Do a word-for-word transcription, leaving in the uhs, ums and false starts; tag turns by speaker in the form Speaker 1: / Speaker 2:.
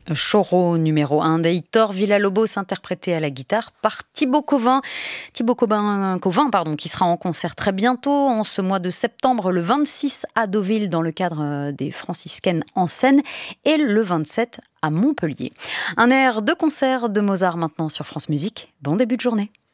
Speaker 1: Choro numéro un d'Heitor Villa-Lobos, interprété à la guitare par Thibaut Covin. Thibaut Covin, Covin pardon, qui sera en concert très bientôt, en ce mois de septembre, le vingt-six à Deauville, dans le cadre des Franciscaines en scène, et le vingt-sept à Montpellier. Un air de concert de Mozart maintenant sur France Musique. Bon début de journée.